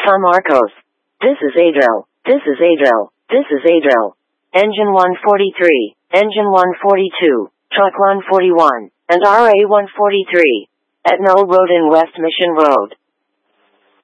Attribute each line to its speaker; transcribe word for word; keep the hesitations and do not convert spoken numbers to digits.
Speaker 1: San Marcos. This is Adriel. This is Adriel. This is Adriel. Engine one forty-three, Engine one forty-two, Truck one forty-one, and R A one forty-three. At Null Road in West Mission Road.